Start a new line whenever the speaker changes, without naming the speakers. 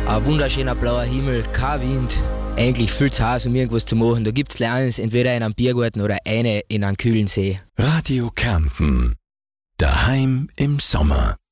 Ein wunderschöner blauer Himmel, kein Wind. Eigentlich viel zu heiß, um irgendwas zu machen. Da gibt's eins, entweder in einem Biergarten oder eine in einem kühlen See.
Radio Kärnten. Daheim im Sommer.